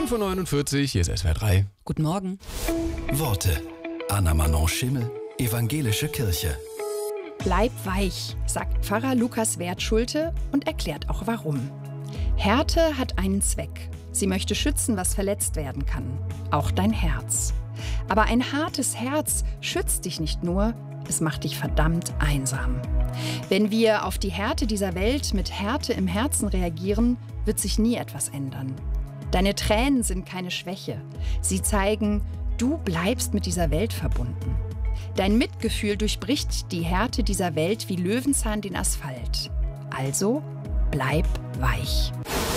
5:49 Uhr, hier ist SWR 3. Guten Morgen. Worte. Anna-Manon Schimmel, Evangelische Kirche. Bleib weich, sagt Pfarrer Lukas Wertschulte und erklärt auch warum. Härte hat einen Zweck. Sie möchte schützen, was verletzt werden kann. Auch dein Herz. Aber ein hartes Herz schützt dich nicht nur, es macht dich verdammt einsam. Wenn wir auf die Härte dieser Welt mit Härte im Herzen reagieren, wird sich nie etwas ändern. Deine Tränen sind keine Schwäche. Sie zeigen, du bleibst mit dieser Welt verbunden. Dein Mitgefühl durchbricht die Härte dieser Welt wie Löwenzahn den Asphalt. Also bleib weich.